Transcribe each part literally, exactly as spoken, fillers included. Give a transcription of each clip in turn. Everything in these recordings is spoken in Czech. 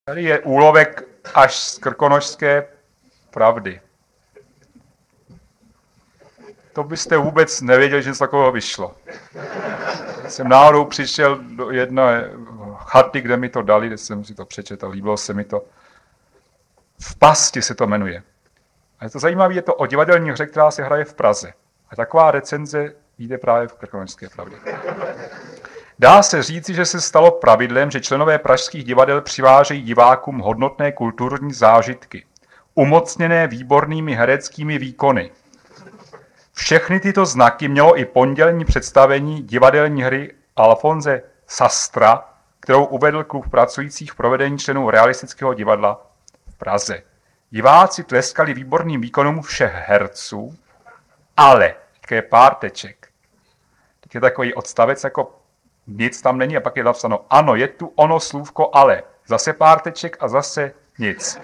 Tady je úlovek až z Krkonošské pravdy. To byste vůbec nevěděli, že něco takového vyšlo. Jsem náhodou přišel do jedné chaty, kde mi to dali, kde jsem si to přečetl, líbilo se mi to. V pasti se to jmenuje. A je to zajímavé, je to o divadelní hře, která se hraje v Praze. A taková recenze jde právě v Krkonošské pravdě. Dá se říci, že se stalo pravidlem, že členové pražských divadel přivážejí divákům hodnotné kulturní zážitky, umocněné výbornými hereckými výkony. Všechny tyto znaky mělo i pondělní představení divadelní hry Alfonse Sastra, kterou uvedl klub pracujících v provedení členů realistického divadla v Praze. Diváci tleskali výborným výkonům všech herců, ale, teď je pár teček. Teď je takový odstavec, jako nic tam není a pak je napsáno, ano, je tu ono slůvko ale. Zase pár teček a zase nic.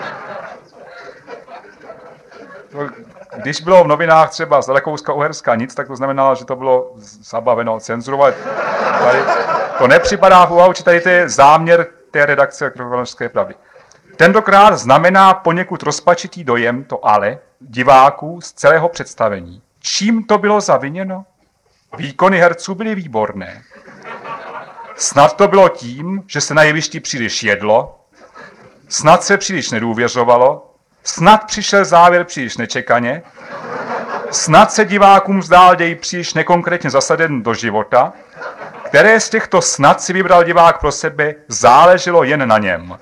Když bylo v novinách třeba z Rakouska-Uherska nic, tak to znamenalo, že to bylo zabaveno, cenzurovat. Tady to nepřipadá v úvahu, či tady to je záměr té redakce Krkonošské pravdy. Tentokrát znamená poněkud rozpačitý dojem, to ale, diváků z celého představení. Čím to bylo zaviněno? Výkony herců byly výborné. Snad to bylo tím, že se na jevišti příliš jedlo, snad se příliš nedůvěřovalo, snad přišel závěr příliš nečekaně, snad se divákům zdál děj příliš nekonkrétně zasaden do života, které z těchto snad si vybral divák pro sebe, záleželo jen na něm.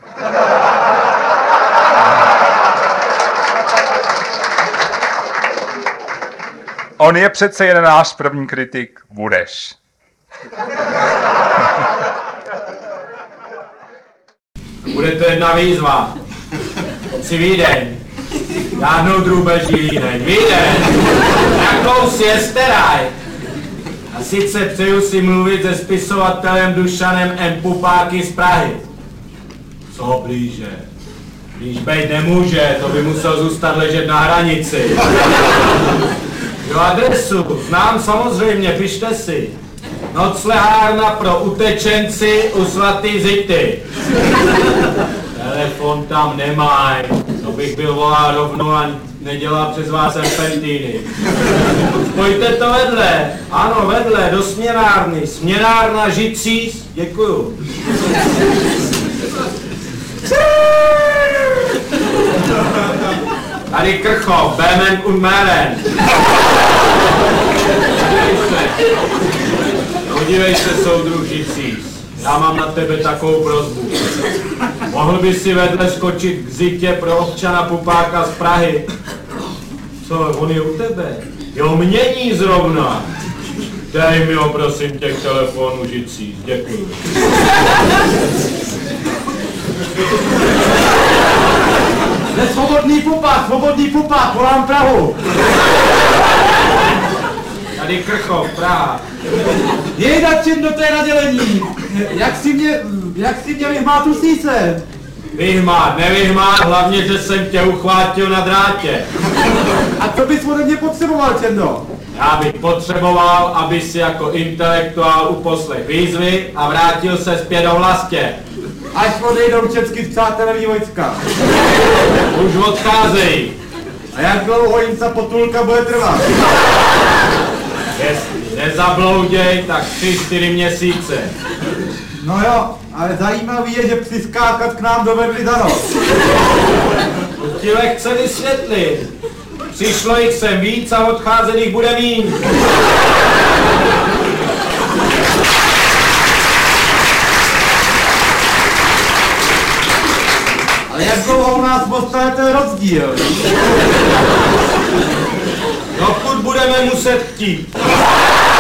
On je přece jen náš první kritik, Bureš. Bude to jedna výzva. Si Vídeň. Žádnou drůbeží Vídeň. Vídeň. Jakou si jesteraj. A sice přeju si mluvit se spisovatelem Dušanem M. Pupáky z Prahy. Co blíže? Blíž bejt nemůže, to by musel zůstat ležet na hranici. Jo, adresu znám samozřejmě, pište si. Noclehárna pro utečenci u svatý Zity. Telefon tam nemaj, to bych byl volal rovnou a nedělal přes vás serpentíny. Spojte to vedle, ano vedle, do směnárny, směnárna Žicíz, děkuju. Tady Krchov, Bemen und Meren. Podívej se, soudruh Žicíz, já mám na tebe takovou prosbu. Mohl by si vedle skočit k Zitě pro občana Pupáka z Prahy? Co, on je u tebe? Jo, mění zrovna. Dej mi ho, prosím tě, k telefonu Žicíz, děkuji. Svobodný Pupák, svobodný Pupák, volám Prahu. Tady Krchov, Praha. Jej dačen do té nadělení. Jak si mě, jak si mě vyhmát usíce? Vyhmát, nevyhmát, hlavně, že jsem tě uchvátil na drátě. A co bys ode mě potřeboval, Čendo? Já bych potřeboval, aby si jako intelektuál uposlech výzvy a vrátil se zpět do vlastě. Až odejdou česky spřátelení vojska. Už odcházejí. A jak dlouho jim ta potulka bude trvat? Jestli nezablouděj, tak tři, čtyři měsíce. No jo, ale zajímavý je, že přiskákat k nám dovedli za noc. To ti lehce vysvětlit. Přišlo jich sem víc a odcházených bude míň. Ale jak dlouho u nás postane ten rozdíl? Dokud budeme muset chtít.